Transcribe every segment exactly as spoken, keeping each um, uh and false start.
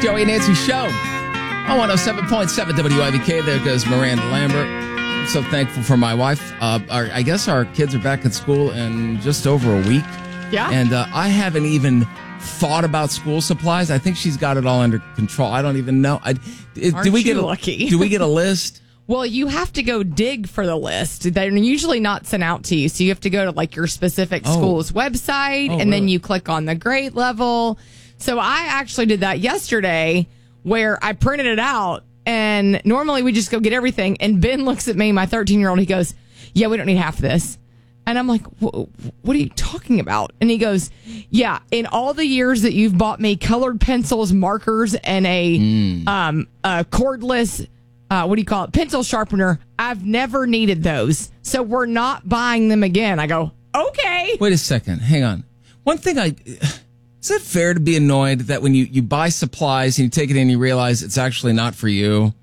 Joey and Nancy Show on one oh seven point seven W I V K. There goes Miranda Lambert. I'm so thankful for my wife. Uh, our, I guess our kids are back at school in just over a week. Yeah. And uh, I haven't even thought about school supplies. I think she's got it all under control. I don't even know. I, it, Aren't do we you get a, lucky? Do we get a list? Well, you have to go dig for the list. They're usually not sent out to you. So you have to go to like your specific Oh. school's website Oh, and then really? you click on the grade level. So I actually did that yesterday where I printed it out, and normally we just go get everything. And Ben looks at me, my thirteen year old, he goes, yeah, we don't need half of this. And I'm like, what are you talking about? And he goes, yeah, in all the years that you've bought me colored pencils, markers, and a, Mm. um, a cordless, uh, what do you call it, pencil sharpener, I've never needed those. So we're not buying them again. I go, okay. Wait a second. Hang on. One thing I... Is it fair to be annoyed that when you, you buy supplies and you take it in and you realize it's actually not for you?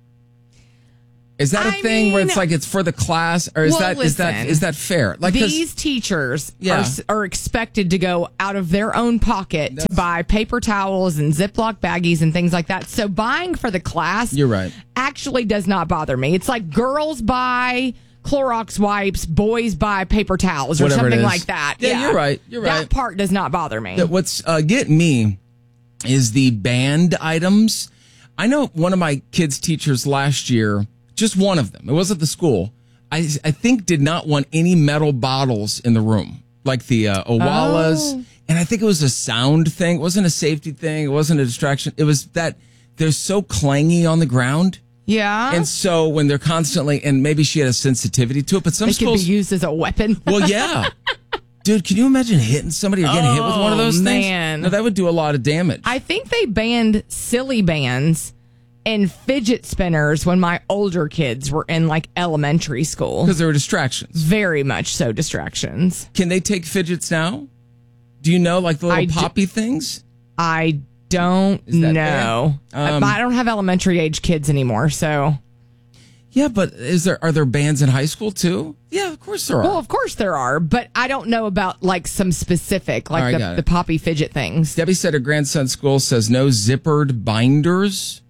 Is that a I thing where mean- it's like it's for the class, or is Well, that is that listen, is that fair? Like 'cause- These teachers Yeah. are, are expected to go out of their own pocket to buy paper towels and Ziploc baggies and things like that. So buying for the class You're right. actually does not bother me. It's like girls buy Clorox wipes, boys buy paper towels or Whatever it something is. like that. Yeah, you're right. You're right. That part does not bother me. that what's uh, getting me is the banned items. I know one of my kids' teachers last year, just one of them, it wasn't the school, I, I think did not want any metal bottles in the room, like the uh, Owalas. Oh. And I think it was a sound thing. It wasn't a safety thing. It wasn't a distraction. It was that they're so clangy on the ground. yeah. And so when they're constantly, and maybe she had a sensitivity to it, but some It could be schools, used as a weapon. well, yeah. Dude, can you imagine hitting somebody or getting hit with one of those Oh, things? man. No, that would do a lot of damage. I think they banned silly bands and fidget spinners when my older kids were in like elementary school. Because there were distractions. Very much so distractions. Can they take fidgets now? Do you know, like the little I d- poppy things? I don't Is that know. fair? Um, I, I don't have elementary age kids anymore, so. Yeah, but is there are there bands in high school too? Yeah, of course there are. Well, of course there are, but I don't know about like some specific, like All right, got the, it. the poppy fidget things. Debbie said her grandson's school says no zippered binders.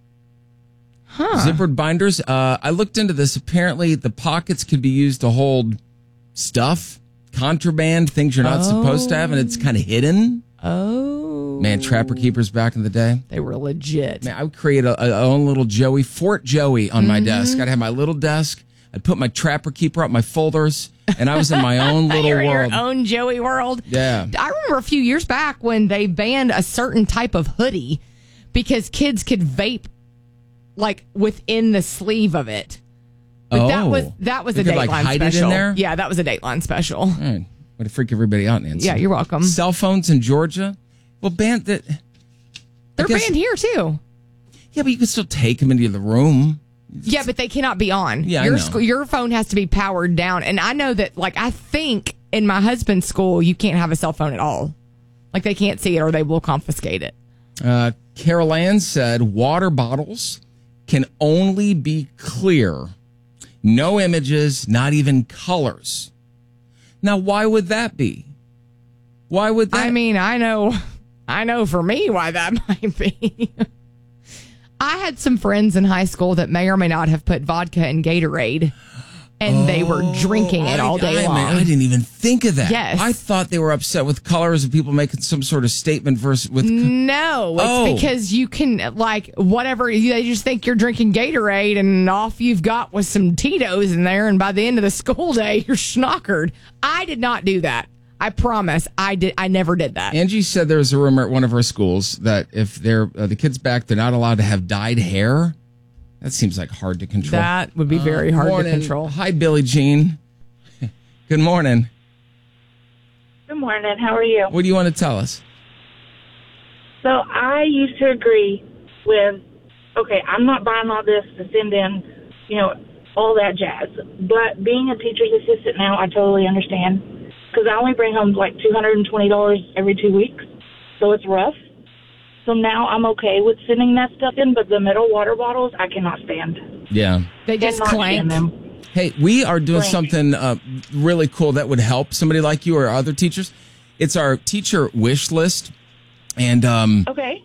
Huh. Zippered binders. Uh, I looked into this. Apparently, the pockets could be used to hold stuff, contraband, things you're not supposed to have, and it's kind of hidden. Oh. Man, Trapper Keepers back in the day. They were legit. Man, I would create a, a own little Joey, Fort Joey on my desk. I'd have my little desk. I'd put my Trapper Keeper up, my folders, and I was in my own little You're in your world. own Joey world. Yeah. I remember a few years back when they banned a certain type of hoodie because kids could vape like within the sleeve of it. But that Oh. was that was They a could, like, Dateline hide it in special. there? Yeah, that was a Dateline special. All right. Way to freak everybody out, Nancy. Yeah, you're welcome. Cell phones in Georgia? Well, banned that. They're guess- banned here too. Yeah, but you can still take them into the room. Yeah, but they cannot be on. Yeah, I your know. sc- your phone has to be powered down. And I know that, like, I think in my husband's school, you can't have a cell phone at all. Like, they can't see it or they will confiscate it. Uh, Carol Ann said water bottles can only be clear. No images, not even colors. Now, why would that be? Why would that? I mean, I know, I know for me why that might be. I had some friends in high school that may or may not have put vodka in Gatorade, and they were drinking it I- all day I, long. man, I didn't even think of that. Yes. I thought they were upset with colors and people making some sort of statement versus with. No, it's Oh. because you can, like, whatever, you- they just think you're drinking Gatorade and off you've got with some Tito's in there, and by the end of the school day, you're schnockered. I did not do that. I promise. I did. I never did that. Angie said there was a rumor at one of her schools that if they're uh, the kids back, they're not allowed to have dyed hair. That seems like hard to control. That would be very hard Morning. to control. Hi, Billie Jean. Good morning. Good morning. How are you? What do you want to tell us? So I used to agree with, okay, I'm not buying all this to send in, you know, all that jazz. But being a teacher's assistant now, I totally understand. Because I only bring home like two hundred twenty dollars every two weeks. So it's rough. So now I'm okay with sending that stuff in, but the metal water bottles, I cannot stand. Yeah. They just Cannot clank. stand them. Hey, we are doing Thanks. something uh, really cool that would help somebody like you or other teachers. It's our teacher wish list. And um, Okay.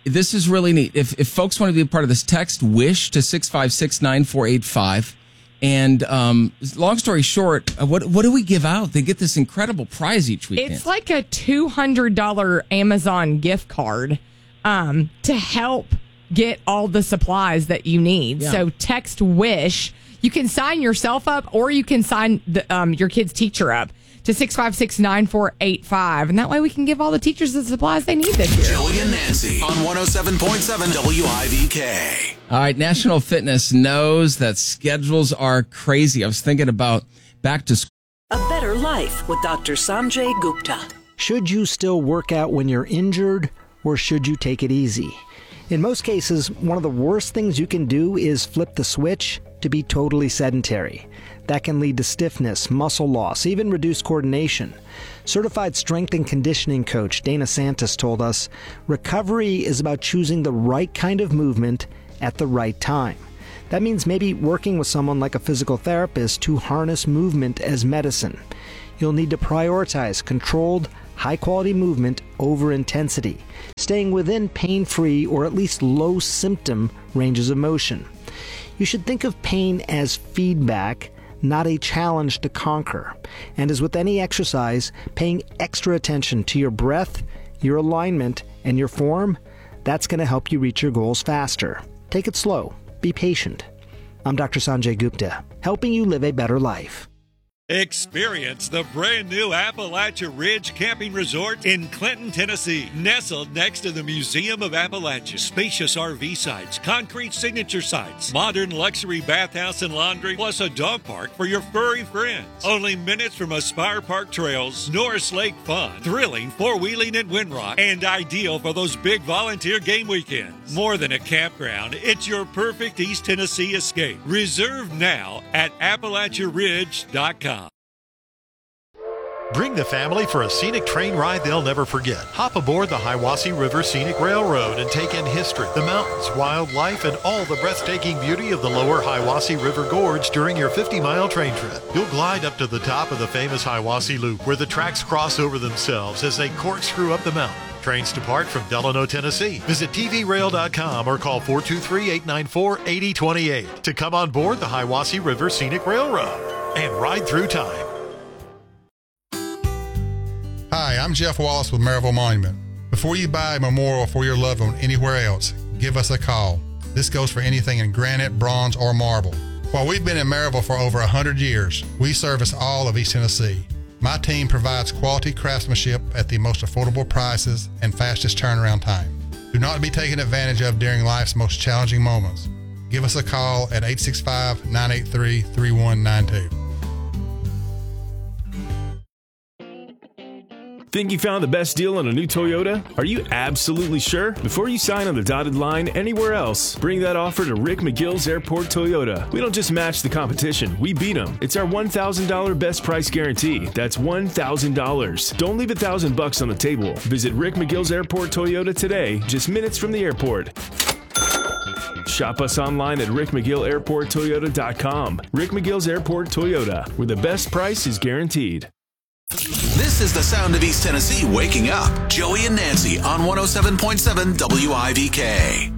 this is really neat. If if folks want to be a part of this, text WISH to six five six nine four eight five. And um, long story short, what what do we give out? They get this incredible prize each weekend. It's like a two hundred dollars Amazon gift card um, to help get all the supplies that you need. Yeah. So text WISH. You can sign yourself up, or you can sign the, um, your kid's teacher up to six five six nine four eight five. And that way we can give all the teachers the supplies they need this year. Joey and Nancy on one oh seven point seven W I V K. All right, National Fitness knows that schedules are crazy. I was thinking about back to school. A better life with Doctor Sanjay Gupta. Should you still work out when you're injured, or should you take it easy? In most cases, one of the worst things you can do is flip the switch to be totally sedentary. That can lead to stiffness, muscle loss, even reduced coordination. Certified strength and conditioning coach Dana Santos told us, recovery is about choosing the right kind of movement at the right time. That means maybe working with someone like a physical therapist to harness movement as medicine. You'll need to prioritize controlled, high-quality movement over intensity, staying within pain-free or at least low-symptom ranges of motion. You should think of pain as feedback, not a challenge to conquer. And as with any exercise, paying extra attention to your breath, your alignment, and your form, that's going to help you reach your goals faster. Take it slow. Be patient. I'm Doctor Sanjay Gupta, helping you live a better life. Experience the brand new Appalachia Ridge Camping Resort in Clinton, Tennessee. Nestled next to the Museum of Appalachia. Spacious R V sites, concrete signature sites, modern luxury bathhouse and laundry, plus a dog park for your furry friends. Only minutes from Aspire Park Trails, Norris Lake Fun, thrilling four-wheeling at Windrock, and ideal for those big volunteer game weekends. More than a campground, it's your perfect East Tennessee escape. Reserve now at Appalachia Ridge dot com. Bring the family for a scenic train ride they'll never forget. Hop aboard the Hiwassee River Scenic Railroad and take in history, the mountains, wildlife, and all the breathtaking beauty of the lower Hiwassee River Gorge during your fifty-mile train trip. You'll glide up to the top of the famous Hiwassee Loop, where the tracks cross over themselves as they corkscrew up the mountain. Trains depart from Delano, Tennessee. Visit T V rail dot com or call four two three, eight nine four, eight zero two eight to come on board the Hiwassee River Scenic Railroad and ride through time. Hi, I'm Jeff Wallace with Maryville Monument. Before you buy a memorial for your loved one anywhere else, give us a call. This goes for anything in granite, bronze, or marble. While we've been in Maryville for over one hundred years, we service all of East Tennessee. My team provides quality craftsmanship at the most affordable prices and fastest turnaround time. Do not be taken advantage of during life's most challenging moments. Give us a call at eight six five, nine eight three, three one nine two. Think you found the best deal on a new Toyota? Are you absolutely sure? Before you sign on the dotted line anywhere else, bring that offer to Rick McGill's Airport Toyota. We don't just match the competition, we beat them. It's our one thousand dollars best price guarantee. That's one thousand dollars. Don't leave a thousand bucks on the table. Visit Rick McGill's Airport Toyota today, just minutes from the airport. Shop us online at rick mcgill airport toyota dot com. Rick McGill's Airport Toyota, where the best price is guaranteed. This is the sound of East Tennessee waking up. Joey and Nancy on one oh seven point seven W I V K.